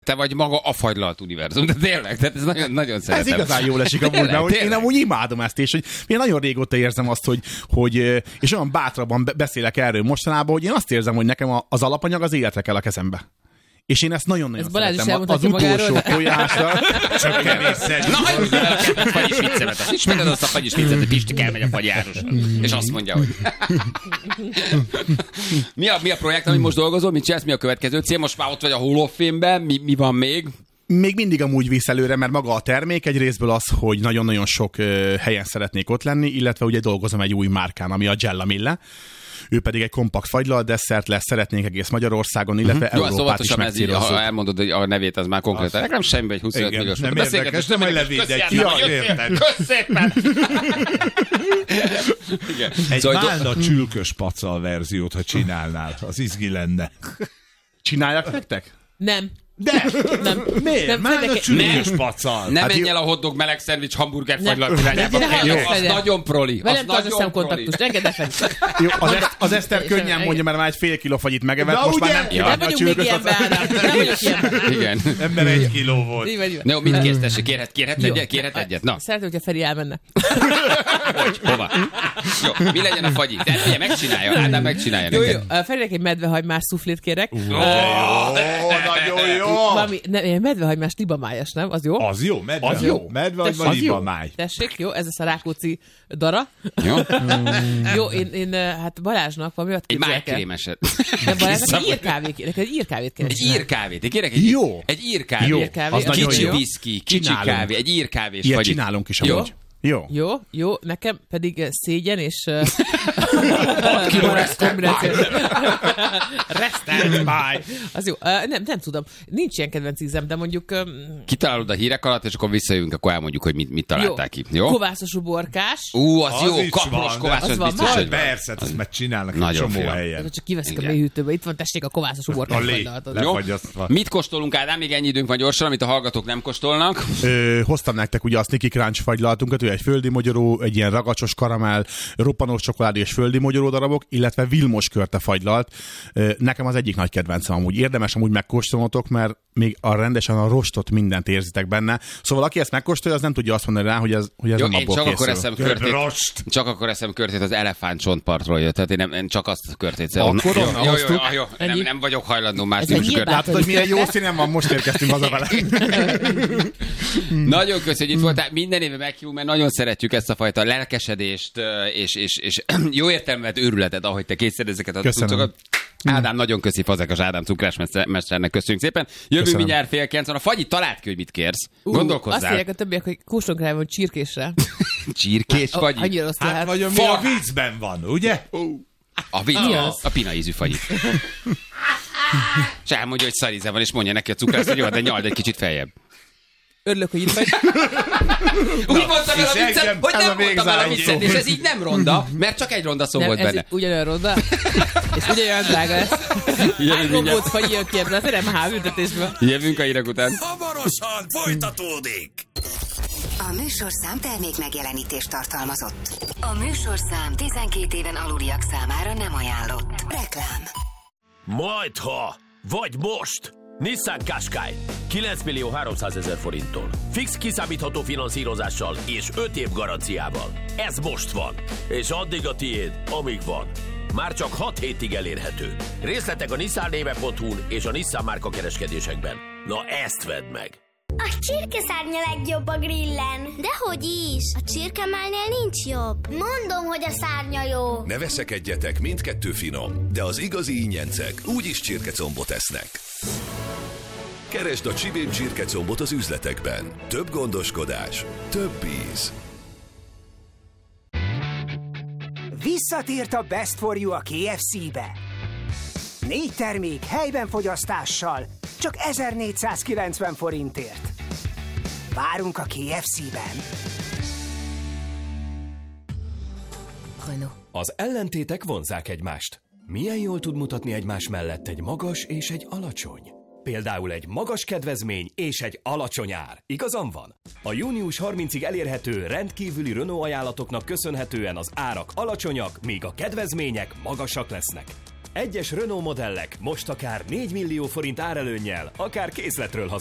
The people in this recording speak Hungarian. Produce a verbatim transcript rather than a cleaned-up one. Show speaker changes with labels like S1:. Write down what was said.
S1: te vagy maga a fagylalt univerzum, de tényleg, tehát ez nagyon, nagyon szeretem.
S2: Ez igazán jól esik amúgy, mert hogy én amúgy imádom ezt, és hogy én nagyon régóta érzem azt, hogy, hogy és olyan bátrabban beszélek erről mostanában, hogy én azt érzem, hogy nekem az alapanyag az életre kell a kezembe. És én ezt nagyon-nagyon
S3: ez
S2: szeretem. Az utolsó tojásra.
S1: Csak kevésszer. Na, hagyjuk el a fagyis viccemet. Azt ismered azt a fagyis viccet, hogy Pisti elmegy a fagyárosra. És azt mondja, hogy... mi, a, mi a projekt, amit most dolgozol? Mit csinálsz? Mi a következő cél? Most már ott vagy a Hall of Fame-ben. Mi, mi van még?
S2: Még mindig amúgy visz előre, mert maga a termék egy részből az, hogy nagyon-nagyon sok uh, helyen szeretnék ott lenni, illetve ugye dolgozom egy új márkán, ami a Gella Mille. Ő pedig egy kompakt fagylalt desszert lesz, szeretnénk egész Magyarországon, illetve uh-huh. Európát is megcélozzuk.
S1: Ha elmondod, hogy a nevét, az már konkrétan. Nekem semmi, egy huszonöt milliós.
S4: Nem érdekes, nem egy levédek ki.
S1: Kösz szépen!
S4: Egy málna csülkös pacal verziót, ha csinálnál, az izgi lenne.
S2: Csináljak nektek?
S3: Nem.
S4: De!
S3: Nem.
S4: Miért?
S3: Nem,
S4: Már a csülkös
S1: nem.
S4: pacal.
S1: Ne
S2: hát
S1: menj
S2: jó.
S1: el a hotdog meleg szendvics hamburger
S3: Nem.
S1: fagylalt irányába.
S3: Nem.
S1: Az nagyon proli.
S3: Velem
S1: Az
S3: tartsd a
S1: nagyon
S3: szemkontaktust, engedd el fel.
S2: Jó, az, ezt, az Eszter könnyen mondja, mert már egy fél kiló fagyit megevett,
S4: Na,
S2: most
S4: ugye?
S2: már nem
S1: Ja.
S3: Nem
S2: kívánja a
S3: vagyunk még
S2: csülkös
S3: ilyenben,
S2: pacal.
S3: Ádám. Nem vagyunk ilyenben.
S1: Igen.
S4: Ember egy kiló volt.
S3: Így vagy.
S1: Na jó, mit kérsz, tessék? Kérhet, kérhet egyet? Kérhet egyet? Na,
S3: Szeretném, hogyha Feri elmenne.
S1: hogy? Hova? Jó, mi legyen a fagyi? De ugye megcsinálja, Ádám megcsinálja
S3: Jó,
S1: neked.
S3: jó. Ferinek egy medvehagymás szuflét kérek.
S4: Ó, nagyon jó.
S3: Valami, ne, ilyen medvehagymás libamájas, nem? Az jó?
S4: Az jó, medve.
S3: Az jó.
S4: Medve vagy
S3: Tessék.
S4: van
S3: Az jó.
S4: libamáj.
S3: Tessék, jó, ez lesz a Rákóczi dara.
S1: Jó?
S3: Jó, én, én hát Balázsnak valami olyat
S1: Egy
S3: képzelek el.
S1: májkrémeset.
S3: De Balázsnak egy írkávét kérek, egy írkávét kérek.
S1: Egy írkávét. Én kérek egy,
S2: Jó.
S1: egy írkávét.
S2: Jó,
S3: Írkávé,
S2: az nagyon
S1: Kicsi
S2: jó.
S1: viszki, kicsi
S2: Csinálunk.
S1: kávé, egy írkávés
S2: Ilyet
S1: fagyit.
S2: csinálunk is
S1: Jó?
S2: amúgy. Jó.
S3: Jó, jó, nekem pedig szégyen és... kombináció. Resztelt máj. Az jó. Uh, nem, nem tudom. Nincs ilyen kedvenc ízem, de mondjuk... Um,
S1: Kitalálod a hírek alatt, és akkor visszajövünk, akkor elmondjuk, hogy mit, mit találtál ki. Jó?
S3: Kovászos uborkás.
S1: Ú, az,
S4: Az
S1: jó,
S4: is
S1: kapros
S4: van,
S1: kovács,
S3: az
S1: az
S3: van,
S1: biztos,
S3: van.
S1: hogy van.
S4: Persze, ezt meg csinálnak egy
S1: Nagyon
S4: csomó
S1: fiam.
S4: helyen.
S3: Csak kiveszik a
S1: Igen.
S3: mélyhűtőbe. Itt van, tessék, a kovászos uborkás.
S4: A lé.
S3: fagylalt.
S4: Lefagyasztva.
S1: Mit kóstolunk, Ádám? Még ennyi időnk van gyorsan, amit a hallgatók nem kóstolnak.
S2: Ö, hoztam nektek ugye a Sneaky Crunch fagylaltunkat, ő egy földi mogyoró, egy ilyen ragacsos karamell, roppanós csokoládé és földi mogyoró darabok, illetve Vilmos körte fagylalt. Ö, nekem az egyik nagy kedvencem amúgy. Érdemes amúgy megkóstolnotok, mert még a rendesen a rostot mindent érzitek benne. Szóval aki ezt megkóstolja, az nem tudja azt mondani rá, hogy ez, hogy ez
S1: Jó,
S2: nem
S1: én
S2: abból
S1: csak akkor
S2: készül.
S1: eszem körtét.
S4: Rost.
S1: Csak akkor eszem körtét az elefántcsontpartról jött. Tehát én, nem, én csak azt a körtét
S2: Akkor
S1: jó,
S2: onnan
S1: jó, jó,
S2: hoztuk.
S1: jó, jó, nem,
S3: Ennyi.
S1: nem vagyok hajlandó más
S3: Ez
S1: típusú
S3: egy
S1: körtét.
S2: Látod, hogy milyen jó színen van, most érkeztünk haza vele.
S1: Nagyon köszönjük, hogy itt voltál. Minden éve meghívunk, mert nagyon szeretjük ezt a fajta lelkesedést, és, és, és jó értelmet őrületet, ahogy te készíted ezeket a
S2: Köszönöm.
S1: cuccokat. Ádám, nagyon köszi, Fazekas Ádám cukrászmesternek köszönjük szépen. Jövünk
S2: Köszönöm.
S1: mindjárt fél kilencven. A fagyit talált ki, hogy mit kérsz.
S3: Ú,
S1: Gondolkozzál.
S3: Azt mondják a többiek, hogy kóstolunk rá, hogy csirkésre.
S1: Csirkés
S3: Oh,
S1: vagy?
S3: annyira rossz
S4: Hát
S3: lehet.
S4: vagy ami
S1: Far.
S4: a vízben van, ugye?
S1: A vicc,
S3: Mi
S1: a,
S3: az?
S1: a pina ízű fagyit. És elmondja, hogy szaríze van, és mondja neki a cukrász, hogy jó, de nyald egy kicsit feljebb.
S3: Örülök, hogy itt vagy.
S1: Úgy mondtam el a
S4: és
S1: viccet,
S4: engem-
S1: hogy
S2: ez
S1: nem
S2: a
S1: mondtam el a
S2: végzáró.
S1: viccet, és ez így nem ronda, mert csak egy ronda szó
S3: Nem,
S1: volt
S3: ez
S1: benne.
S3: ugyanolyan ronda, és ugyanolyan drága lesz.
S1: Jövünk mindjárt.
S3: Átgogót fagy jön ki ebből, nem házültetésből.
S1: Jövünk a hírek után.
S5: Hamarosan folytatódik.
S6: A műsorszám termék megjelenítést tartalmazott. A műsorszám tizenkét éven aluliak számára nem ajánlott. Reklám.
S5: Majdha, vagy most. Nissan Qashqai. kilenc millió háromszázezer forinttól. Fix kiszámítható finanszírozással és öt év garanciával. Ez most van. És addig a tiéd, amíg van. Már csak hat hétig elérhető. Részletek a nissan néve pont hu-n és a Nissan márka kereskedésekben. Na ezt vedd meg!
S7: A csirkeszárnya legjobb a grillen. Dehogy is. A csirkemálnél nincs jobb. Mondom, hogy a szárnya jó.
S8: Ne veszekedjetek, mindkettő finom, de az igazi ingyencek úgyis csirkecombot esznek. Keresd a Csibén csirkecombot az üzletekben. Több gondoskodás, több íz.
S9: Visszatért a Best for You a ká ef cé-be. Négy termék helyben fogyasztással, csak ezernégyszázkilencven forintért. Várunk a ká ef cé-ben.
S3: Renault.
S10: Az ellentétek vonzzák egymást. Milyen jól tud mutatni egymás mellett egy magas és egy alacsony? Például egy magas kedvezmény és egy alacsony ár. Igazam van? A június harmincadikáig elérhető rendkívüli Renault ajánlatoknak köszönhetően az árak alacsonyak, míg a kedvezmények magasak lesznek. Egyes Renault modellek most akár négy millió forint árelőnnyel, akár készletről